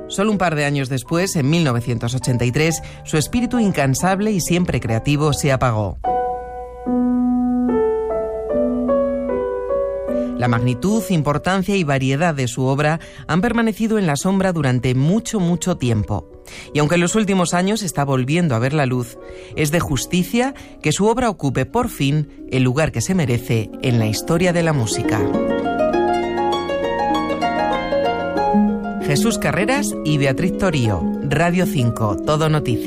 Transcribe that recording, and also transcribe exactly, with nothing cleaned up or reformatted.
Solo un par de años después, en mil novecientos ochenta y tres, su espíritu incansable y siempre creativo se apagó. La magnitud, importancia y variedad de su obra han permanecido en la sombra durante mucho, mucho tiempo. Y aunque en los últimos años está volviendo a ver la luz, es de justicia que su obra ocupe por fin el lugar que se merece en la historia de la música. Jesús Carreras y Beatriz Torío, Radio cinco, Todo Noticias.